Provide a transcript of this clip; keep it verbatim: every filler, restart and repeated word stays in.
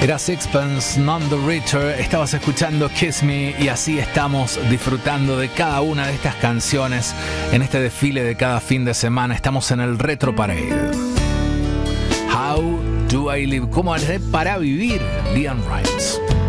Era Sixpence None the Richer, estabas escuchando Kiss Me y así estamos disfrutando de cada una de estas canciones en este desfile de cada fin de semana. Estamos en el Retro Parade. How do I live? ¿Cómo haré para vivir? Leanne Rimes.